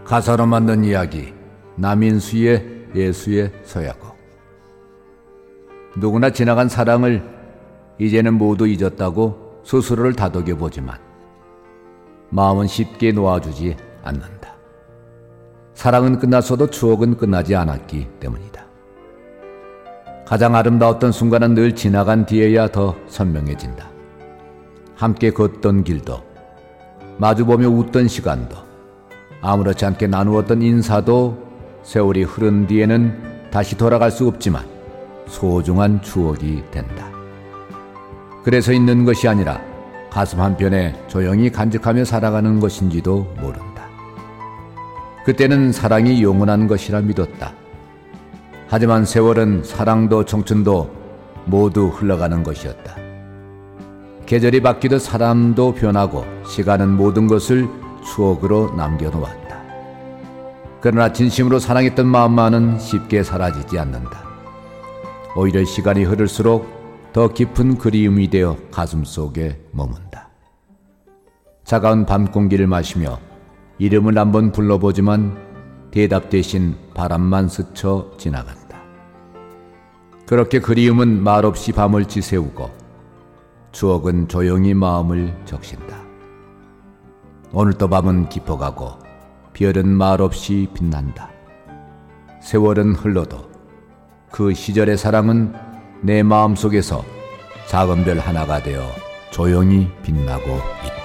가사로 만든 이야기 남인수의 예수의 서야곡. 누구나 지나간 사랑을 이제는 모두 잊었다고 스스로를 다독여보지만 마음은 쉽게 놓아주지 않는다. 사랑은 끝났어도 추억은 끝나지 않았기 때문이다. 가장 아름다웠던 순간은 늘 지나간 뒤에야 더 선명해진다. 함께 걷던 길도, 마주보며 웃던 시간도, 아무렇지 않게 나누었던 인사도 세월이 흐른 뒤에는 다시 돌아갈 수 없지만 소중한 추억이 된다. 그래서 있는 것이 아니라 가슴 한편에 조용히 간직하며 살아가는 것인지도 모른다. 그때는 사랑이 영원한 것이라 믿었다. 하지만 세월은 사랑도 청춘도 모두 흘러가는 것이었다. 계절이 바뀌듯 사람도 변하고 시간은 모든 것을 추억으로 남겨놓았다. 그러나 진심으로 사랑했던 마음만은 쉽게 사라지지 않는다. 오히려 시간이 흐를수록 더 깊은 그리움이 되어 가슴속에 머문다. 차가운 밤 공기를 마시며 이름을 한번 불러보지만 대답 대신 바람만 스쳐 지나간다. 그렇게 그리움은 말없이 밤을 지새우고 추억은 조용히 마음을 적신다. 오늘도 밤은 깊어가고 별은 말없이 빛난다. 세월은 흘러도 그 시절의 사랑은 내 마음속에서 작은 별 하나가 되어 조용히 빛나고 있다.